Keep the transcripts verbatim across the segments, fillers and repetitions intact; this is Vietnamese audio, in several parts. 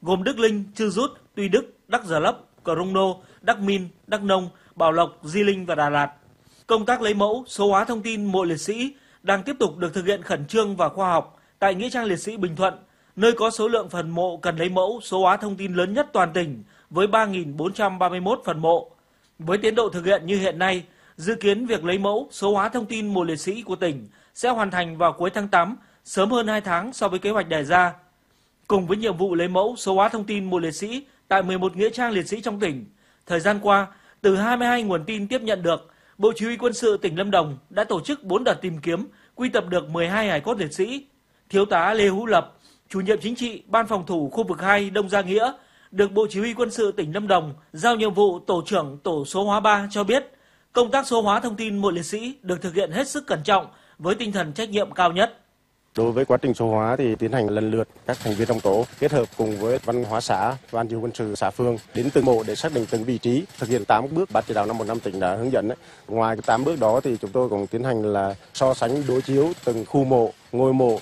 gồm Đức Linh, Chư Rút, Tuy Đức, Đắc Giờ Lấp, Crono, Đắc Min, Đắc Nông, Bảo Lộc, Di Linh và Đà Lạt. Công tác lấy mẫu, số hóa thông tin mộ liệt sĩ đang tiếp tục được thực hiện khẩn trương và khoa học tại Nghĩa trang liệt sĩ Bình Thuận, nơi có số lượng phần mộ cần lấy mẫu số hóa thông tin lớn nhất toàn tỉnh với ba nghìn bốn trăm ba mươi mốt phần mộ. Với tiến độ thực hiện như hiện nay, dự kiến việc lấy mẫu số hóa thông tin mộ liệt sĩ của tỉnh sẽ hoàn thành vào cuối tháng tám, sớm hơn hai tháng so với kế hoạch đề ra. Cùng với nhiệm vụ lấy mẫu số hóa thông tin mộ liệt sĩ tại mười một nghĩa trang liệt sĩ trong tỉnh, thời gian qua, từ hai mươi hai nguồn tin tiếp nhận được, Bộ Chỉ huy Quân sự tỉnh Lâm Đồng đã tổ chức bốn đợt tìm kiếm, quy tập được mười hai hài cốt liệt sĩ. Thiếu tá Lê Hữu Lập, chủ nhiệm chính trị Ban phòng thủ khu vực hai Đông Gia Nghĩa, được Bộ Chỉ huy Quân sự tỉnh Lâm Đồng giao nhiệm vụ tổ trưởng tổ số hóa ba cho biết, công tác số hóa thông tin mộ liệt sĩ được thực hiện hết sức cẩn trọng với tinh thần trách nhiệm cao nhất. Đối với quá trình số hóa thì tiến hành lần lượt các thành viên trong tổ kết hợp cùng với văn hóa xã, ban chỉ huy quân sự xã phường đến từng mộ để xác định từng vị trí, thực hiện tám bước Ban chỉ đạo năm một năm tỉnh đã hướng dẫn. Đấy. Ngoài tám bước đó thì chúng tôi cũng tiến hành là so sánh đối chiếu từng khu mộ, ngôi mộ.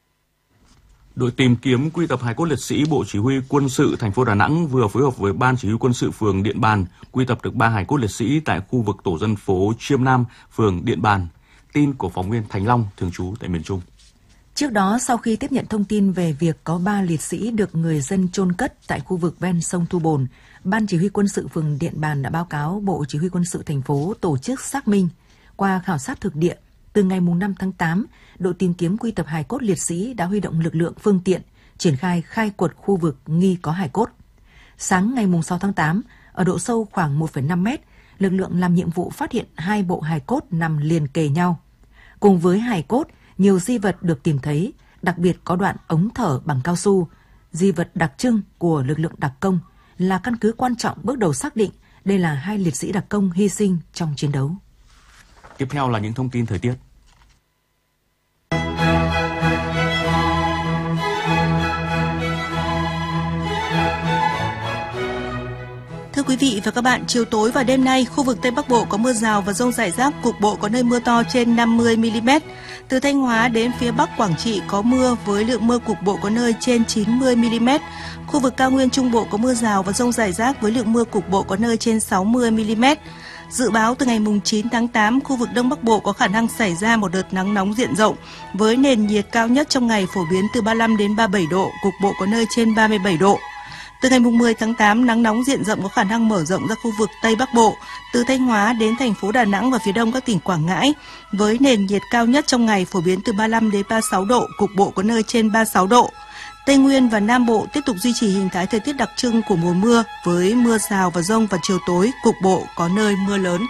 Đội tìm kiếm quy tập hài cốt liệt sĩ Bộ Chỉ huy Quân sự thành phố Đà Nẵng vừa phối hợp với Ban Chỉ huy Quân sự phường Điện Bàn quy tập được ba hài cốt liệt sĩ tại khu vực tổ dân phố Chiêm Nam, phường Điện Bàn. Tin của phóng viên Thành Long thường trú tại miền Trung. Trước đó, sau khi tiếp nhận thông tin về việc có ba liệt sĩ được người dân chôn cất tại khu vực ven sông Thu Bồn, Ban Chỉ huy Quân sự phường Điện Bàn đã báo cáo Bộ Chỉ huy Quân sự thành phố tổ chức xác minh. Qua khảo sát thực địa, từ ngày năm tháng tám, đội tìm kiếm quy tập hài cốt liệt sĩ đã huy động lực lượng phương tiện, triển khai khai quật khu vực nghi có hài cốt. Sáng ngày sáu tháng tám, ở độ sâu khoảng một phẩy năm mét, lực lượng làm nhiệm vụ phát hiện hai bộ hài cốt nằm liền kề nhau. Cùng với hài cốt, nhiều di vật được tìm thấy, đặc biệt có đoạn ống thở bằng cao su, di vật đặc trưng của lực lượng đặc công, là căn cứ quan trọng bước đầu xác định đây là hai liệt sĩ đặc công hy sinh trong chiến đấu. Tiếp theo là những thông tin thời tiết. Thưa quý vị và các bạn, chiều tối và đêm nay, khu vực Tây Bắc Bộ có mưa rào và dông rải rác, cục bộ có nơi mưa to trên năm mươi mi li mét. Từ Thanh Hóa đến phía Bắc Quảng Trị có mưa với lượng mưa cục bộ có nơi trên chín mươi mi li mét. Khu vực cao nguyên Trung Bộ có mưa rào và dông rải rác với lượng mưa cục bộ có nơi trên sáu mươi mi li mét. Dự báo từ ngày chín tháng tám, khu vực Đông Bắc Bộ có khả năng xảy ra một đợt nắng nóng diện rộng với nền nhiệt cao nhất trong ngày phổ biến từ ba mươi lăm đến ba mươi bảy độ, cục bộ có nơi trên ba mươi bảy độ. Từ ngày mười tháng tám, nắng nóng diện rộng có khả năng mở rộng ra khu vực Tây Bắc Bộ, từ Thanh Hóa đến thành phố Đà Nẵng và phía đông các tỉnh Quảng Ngãi, với nền nhiệt cao nhất trong ngày phổ biến từ ba mươi lăm đến ba mươi sáu độ, cục bộ có nơi trên ba mươi sáu độ. Tây Nguyên và Nam Bộ tiếp tục duy trì hình thái thời tiết đặc trưng của mùa mưa với mưa rào và dông vào chiều tối, cục bộ có nơi mưa lớn.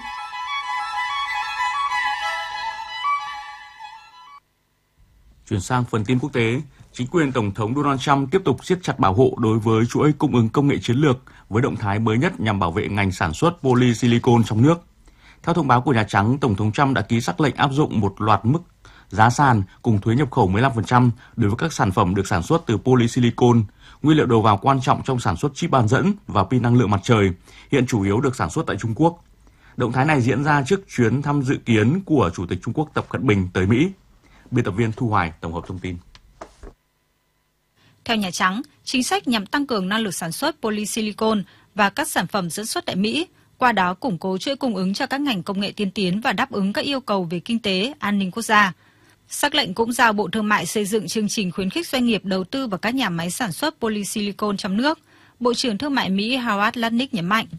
Chuyển sang phần tin quốc tế, chính quyền Tổng thống Donald Trump tiếp tục siết chặt bảo hộ đối với chuỗi cung ứng công nghệ chiến lược với động thái mới nhất nhằm bảo vệ ngành sản xuất polysilicon trong nước. Theo thông báo của Nhà Trắng, Tổng thống Trump đã ký sắc lệnh áp dụng một loạt mức giá sàn cùng thuế nhập khẩu mười lăm phần trăm đối với các sản phẩm được sản xuất từ polysilicon, nguyên liệu đầu vào quan trọng trong sản xuất chip bán dẫn và pin năng lượng mặt trời, hiện chủ yếu được sản xuất tại Trung Quốc. Động thái này diễn ra trước chuyến thăm dự kiến của Chủ tịch Trung Quốc Tập Cận Bình tới Mỹ. Biên tập viên Thu Hoài tổng hợp thông tin. Theo Nhà Trắng, chính sách nhằm tăng cường năng lực sản xuất polysilicon và các sản phẩm dẫn xuất tại Mỹ, qua đó củng cố chuỗi cung ứng cho các ngành công nghệ tiên tiến và đáp ứng các yêu cầu về kinh tế, an ninh quốc gia. Sắc lệnh cũng giao Bộ Thương mại xây dựng chương trình khuyến khích doanh nghiệp đầu tư vào các nhà máy sản xuất polysilicon trong nước. Bộ trưởng Thương mại Mỹ Howard Lutnick nhấn mạnh.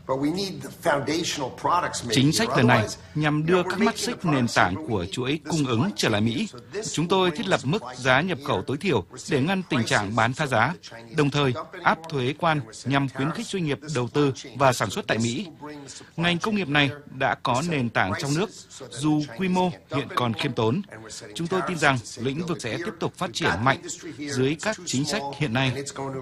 Chính sách lần này nhằm đưa các mắt xích nền tảng của chuỗi cung ứng trở lại Mỹ. Chúng tôi thiết lập mức giá nhập khẩu tối thiểu để ngăn tình trạng bán phá giá, đồng thời áp thuế quan nhằm khuyến khích doanh nghiệp đầu tư và sản xuất tại Mỹ. Ngành công nghiệp này đã có nền tảng trong nước, dù quy mô hiện còn khiêm tốn. Chúng tôi tin rằng lĩnh vực sẽ tiếp tục phát triển mạnh dưới các chính sách hiện nay.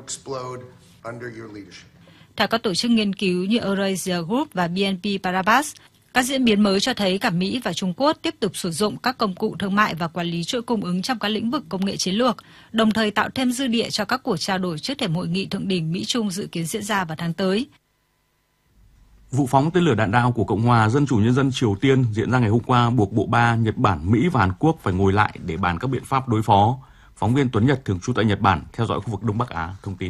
Theo các tổ chức nghiên cứu như Eurasia Group và bê en pê Paribas, các diễn biến mới cho thấy cả Mỹ và Trung Quốc tiếp tục sử dụng các công cụ thương mại và quản lý chuỗi cung ứng trong các lĩnh vực công nghệ chiến lược, đồng thời tạo thêm dư địa cho các cuộc trao đổi trước thềm hội nghị thượng đỉnh Mỹ-Trung dự kiến diễn ra vào tháng tới. Vụ phóng tên lửa đạn đạo của Cộng hòa Dân chủ Nhân dân Triều Tiên diễn ra ngày hôm qua buộc bộ ba Nhật Bản, Mỹ và Hàn Quốc phải ngồi lại để bàn các biện pháp đối phó. Phóng viên Tuấn Nhật thường trú tại Nhật Bản theo dõi khu vực Đông Bắc Á thông tin.